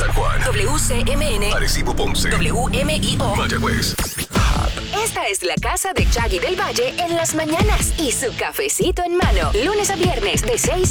San Juan, WCMN, Arecibo, Ponce, WMIO, Mayagüez. Esta es la casa de Chaggy del Valle en las mañanas y su cafecito en mano. Lunes a viernes de 6